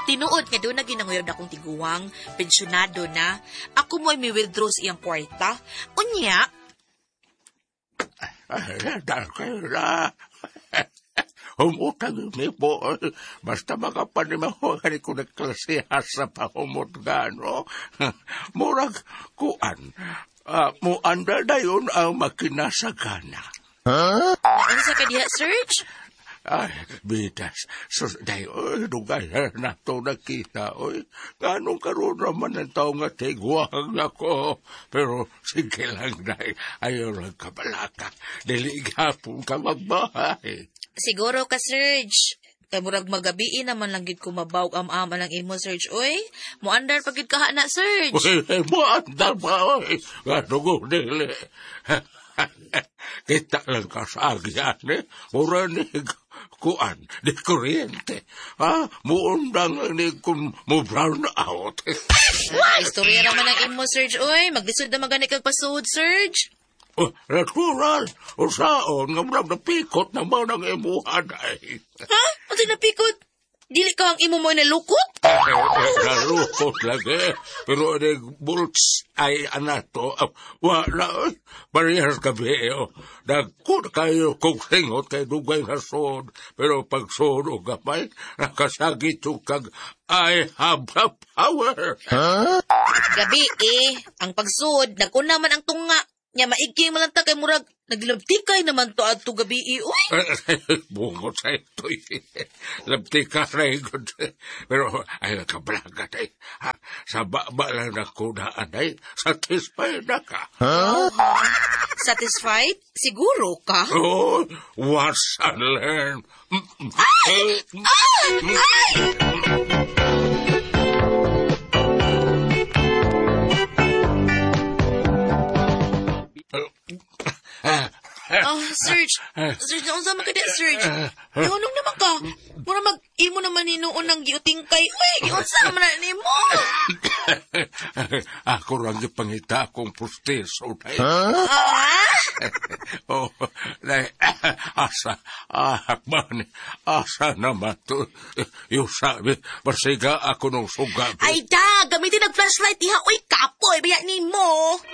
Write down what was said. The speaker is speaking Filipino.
Tinuod nga doon na ginanguyab na akong tiguang, pensyonado na. Ako mo'y may withdraw sa iyang kwarta. Unya, Dakila. Humutang ni po. Basta makapanimaho ko na klasiha sa pahumot gano. Murag kuan. Muanda na yun ang makinasagana. ano sa kadiha, Serge? Ay, bidas. So, dayo, dugay na ito nakita. Oy, ganong karoon naman ang tao nga tiguang ako. Pero sige lang, day. Ayaw lang kabalaka. Deligapon ka magbahay. Siguro ka, Serge. Kay murag magabi naman lang gid ko mabawg am-ama lang imo, Serge. Oy, muandar pagid ka na, Serge. Uy, muandar pa, oy. Ganong ko dili. Kita lang ka sa agyan, eh. Mura ni kuan, di kuryente. Muundang ni kung mo brown out. Istorya naman ang imo, Serge. Oy, maglisod na magani kag pasud, Serge. Natural. O saon, nga mula napikot naman ang imuhan ay. Ha? Ano napikot? Dili ka ang imo mo nalukot? Nalukot lagi. Pero ang bults ay anato. Wala. Bariyas gabi. Nagkun kayo kung singot kay dugay na sod. Pero pag sod o gamay, nakasagit yung kag I have the power. Gabi ang pagsud, nagkuna man ang tunga. Nya maigking man lang ta kay murag naglabtikay naman to adto gabi uy. Bungot sa ito. Labtika na igod. Pero ay kablaga tay. Sa baba lang na kunaan ay satisfied na ka. Satisfied? Siguro ka? Oh, once and learn. Serge. Serge, naunsa man ka di, Serge? Ihunong naman ka. Mura mag-imo naman ninuon ng giutingkay. Uy, giunsa man na nimo. Ako lang ipangita akong pustiso. Oh, asa naman to. Yung sabi, pasiga ako nung suga. Ay da, gamitin ang flashlight diha. Uy, kapoy, baya nimo.